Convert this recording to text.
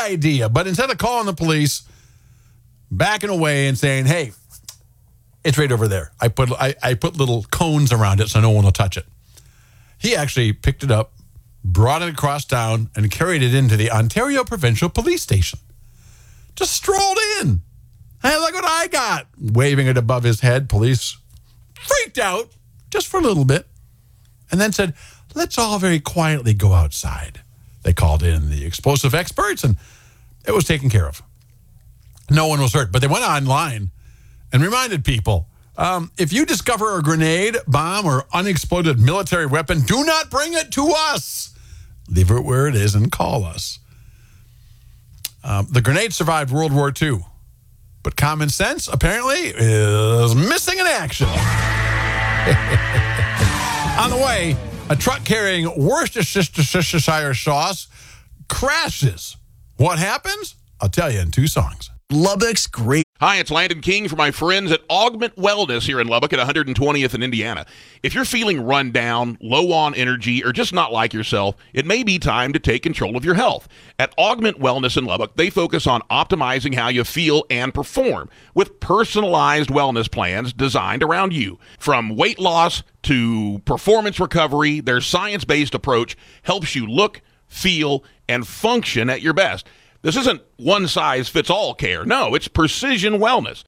idea. But instead of calling the police, backing away and saying, hey, it's right over there. I put little cones around it so no one will touch it. He actually picked it up, brought it across town, and carried it into the Ontario Provincial Police Station. Just strolled in. Hey, look what I got. Waving it above his head. Police freaked out just for a little bit and then said, let's all very quietly go outside. They called in the explosive experts and it was taken care of. No one was hurt, but they went online and reminded people, if you discover a grenade, bomb, or unexploded military weapon, do not bring it to us. Leave it where it is and call us. The grenade survived World War II, but common sense, apparently, is missing in action. On the way, a truck carrying Worcestershire sauce crashes. What happens? I'll tell you in 2 songs. Lubbock's great. Hi, it's Landon King for my friends at Augment Wellness here in Lubbock at 120th in Indiana. If you're feeling run down, low on energy, or just not like yourself, it may be time to take control of your health. At Augment Wellness in Lubbock, they focus on optimizing how you feel and perform with personalized wellness plans designed around you. From weight loss to performance recovery, their science-based approach helps you look, feel, and function at your best. This isn't one-size-fits-all care. No, it's precision wellness.